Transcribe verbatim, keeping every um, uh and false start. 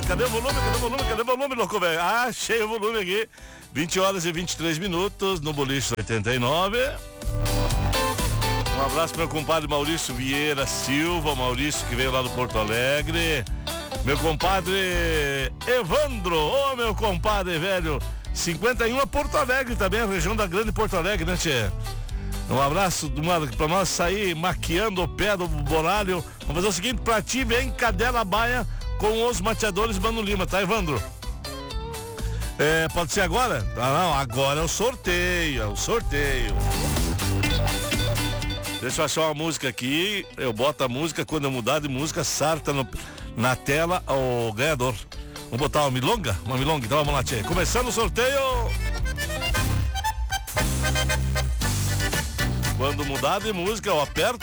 Cadê o volume? Cadê o volume? Cadê o volume, louco, velho? Ah, achei o volume aqui. vinte horas e vinte e três minutos no Boliche oitenta e nove. Um abraço pro meu compadre Maurício Vieira Silva, Maurício que veio lá do Porto Alegre. Meu compadre Evandro, ô oh, meu compadre velho, cinquenta e um a Porto Alegre também, a região da Grande Porto Alegre, né, tchê? Um abraço pra nós sair maquiando o pé do boralho. Vamos fazer o seguinte, pra ti vem Cadela Baia com os mateadores Mano Lima, tá, Evandro? É, pode ser agora? Ah, não, agora é o sorteio, é o sorteio. Deixa eu achar uma música aqui, eu boto a música, quando eu mudar de música, sarta no, na tela o ganhador. Vamos botar uma milonga? Uma milonga, então vamos lá, tchê. Começando o sorteio. Quando mudar de música, eu aperto